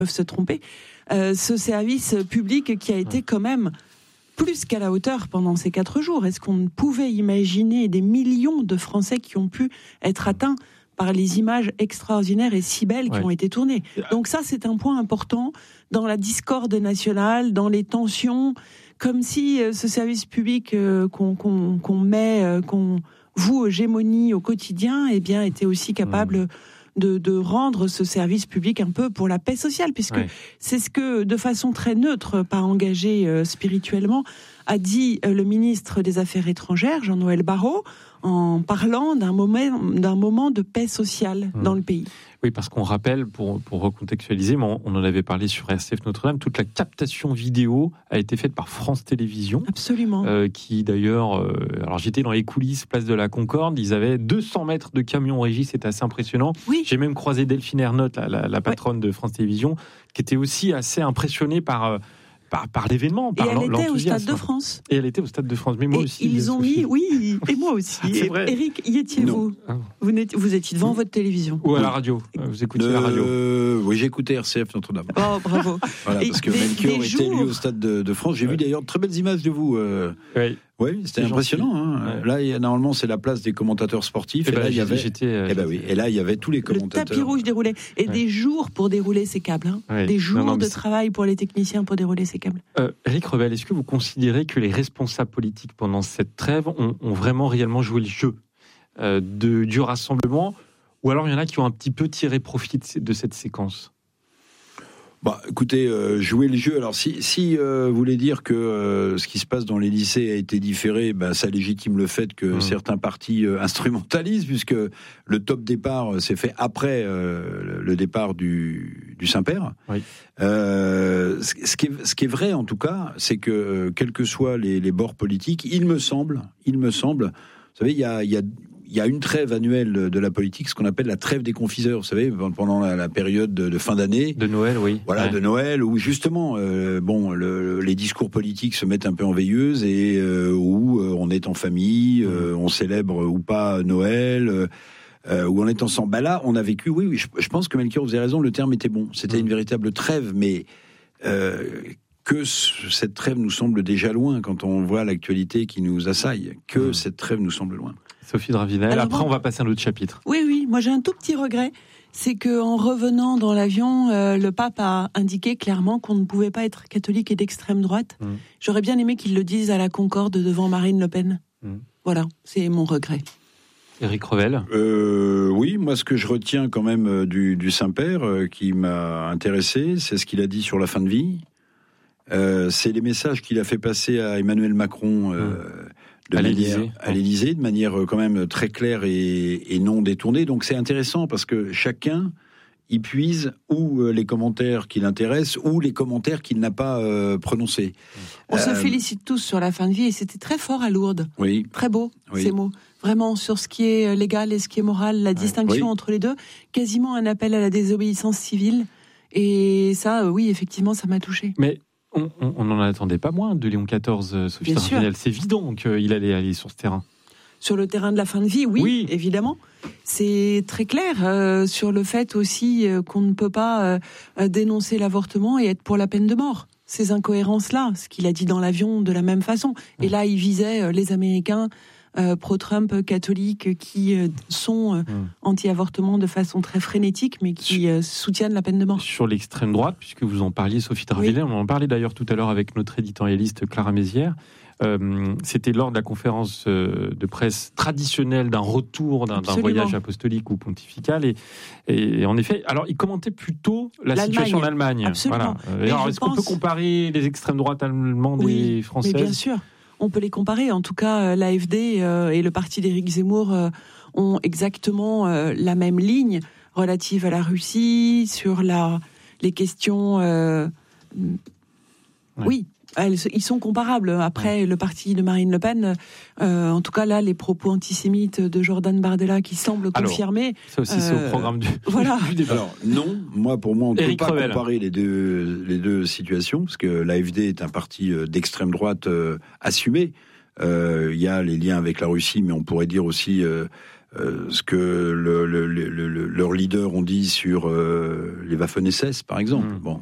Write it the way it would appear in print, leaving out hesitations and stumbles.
peuvent se tromper, ce service public qui a été quand même plus qu'à la hauteur pendant ces 4 jours. Est-ce qu'on pouvait imaginer des millions de Français qui ont pu être atteints par les images extraordinaires et si belles qui ont été tournées? Donc ça, c'est un point important dans la discorde nationale, dans les tensions, comme si ce service public qu'on voue hégémonie au quotidien, eh bien, était aussi capable de rendre ce service public un peu pour la paix sociale, puisque c'est ce que, de façon très neutre, pas engagée spirituellement, a dit le ministre des Affaires étrangères, Jean-Noël Barrot, en parlant d'un moment de paix sociale dans le pays. Oui, parce qu'on rappelle, pour recontextualiser, mais on en avait parlé sur RCF Notre-Dame, toute la captation vidéo a été faite par France Télévisions. Absolument. Qui d'ailleurs, alors j'étais dans les coulisses, place de la Concorde, ils avaient 200 mètres de camions en régie, c'était assez impressionnant. Oui. J'ai même croisé Delphine Ernotte, la patronne de France Télévisions, qui était aussi assez impressionnée par l'événement, par l'enthousiasme. Et elle était au Stade de France. Et elle était au Stade de France, mais moi aussi. Ils ont mis, et moi aussi. C'est vrai. Eric, y étiez-vous ? Vous étiez devant votre télévision. Ou à la radio. Vous écoutiez la radio. Oui, j'écoutais RCF Notre-Dame. Oh, bravo. Voilà, parce que Melchior était lui au Stade de France. J'ai vu d'ailleurs de très belles images de vous. Oui, c'était impressionnant. Hein. Là, normalement, c'est la place des commentateurs sportifs. Et là, il y avait. Et là, il y avait tous les commentateurs. Le tapis rouge déroulé. Et des jours pour dérouler ces câbles. Des jours de travail pour les techniciens pour dérouler ces câbles. Éric Revel, est-ce que vous considérez que les responsables politiques pendant cette trêve ont vraiment réellement joué le jeu du rassemblement, ou alors il y en a qui ont un petit peu tiré profit de cette séquence? Écoutez, jouer le jeu. Alors, si vous voulez dire que ce qui se passe dans les lycées a été différé, ça légitime le fait que certains partis instrumentalisent, puisque le top départ s'est fait après le départ du Saint-Père. Oui. Ce qui est vrai, en tout cas, c'est que quels que soient les bords politiques, il me semble, vous savez, il y a une trêve annuelle de la politique, ce qu'on appelle la trêve des confiseurs, vous savez, pendant la période de fin d'année. De Noël, oui. Voilà, de Noël, où justement, les discours politiques se mettent un peu en veilleuse et où on est en famille, on célèbre ou pas Noël, où on est ensemble. Là, on a vécu, oui, je pense que Melchior, vous avez raison, le terme était bon. C'était une véritable trêve, mais que cette trêve nous semble déjà loin quand on voit l'actualité qui nous assaille. Que cette trêve nous semble loin. Sophie Dravinel, après on va passer à un autre chapitre. Oui, moi j'ai un tout petit regret, c'est qu'en revenant dans l'avion, le pape a indiqué clairement qu'on ne pouvait pas être catholique et d'extrême droite. J'aurais bien aimé qu'il le dise à la Concorde devant Marine Le Pen. Voilà, c'est mon regret. Éric Revel. Oui, moi ce que je retiens quand même du Saint-Père qui m'a intéressé, c'est ce qu'il a dit sur la fin de vie. C'est les messages qu'il a fait passer à Emmanuel Macron à l'Élysée, de manière quand même très claire et non détournée. Donc c'est intéressant parce que chacun y puise ou les commentaires qui l'intéressent ou les commentaires qu'il n'a pas prononcés. On se félicite tous sur la fin de vie et c'était très fort à Lourdes. Oui. Très beau, ces mots. Vraiment, sur ce qui est légal et ce qui est moral, la distinction entre les deux. Quasiment un appel à la désobéissance civile. Et ça, oui, effectivement, ça m'a touché. Mais on n'en attendait pas moins de Léon XIV, Sophie Dravinel. C'est évident qu'il allait aller sur ce terrain. Sur le terrain de la fin de vie, oui. Évidemment. C'est très clair sur le fait aussi qu'on ne peut pas dénoncer l'avortement et être pour la peine de mort. Ces incohérences-là, ce qu'il a dit dans l'avion de la même façon. Et là, il visait les Américains pro-Trump catholiques qui sont anti-avortement de façon très frénétique, mais qui soutiennent la peine de mort. Sur l'extrême droite, puisque vous en parliez, Sophie Dravinel, on en parlait d'ailleurs tout à l'heure avec notre éditorialiste Clara Mézières. C'était lors de la conférence de presse traditionnelle d'un retour d'un voyage apostolique ou pontifical. Et en effet, alors il commentait plutôt la situation en Allemagne. Absolument. Voilà. Alors, est-ce qu'on peut comparer les extrêmes droites allemandes et françaises ? Mais bien sûr. On peut les comparer. En tout cas, l'AfD et le parti d'Éric Zemmour ont exactement la même ligne relative à la Russie, sur les questions... Oui, ils sont comparables. Après, le parti de Marine Le Pen, en tout cas là, les propos antisémites de Jordan Bardella qui semblent confirmer... Ça aussi, c'est au programme du débat. Alors, non, pour moi, on ne peut pas comparer les deux situations, parce que l'AfD est un parti d'extrême droite assumé. Il y a les liens avec la Russie, mais on pourrait dire aussi ce que leurs leaders ont dit sur les Waffen-SS, par exemple. Bon,